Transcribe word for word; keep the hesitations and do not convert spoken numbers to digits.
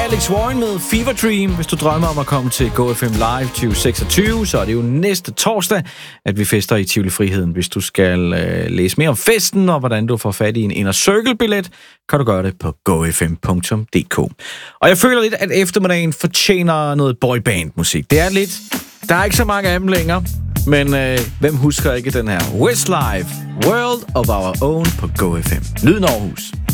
Alex Warren med Fever Dream. Hvis du drømmer om at komme til Go F M Live tyve seksogtyve, så er det jo næste torsdag, at vi fester i Tivoli Friheden. Hvis du skal øh, læse mere om festen og hvordan du får fat i en Inner Circle-billet, kan du gøre det på go f m punktum d k. Og jeg føler lidt, at eftermiddagen fortjener noget boyband-musik. Det er lidt... Der er ikke så mange af dem længere, men øh, hvem husker ikke den her? Westlife, World of Our Own på Go F M. Lyden Aarhus.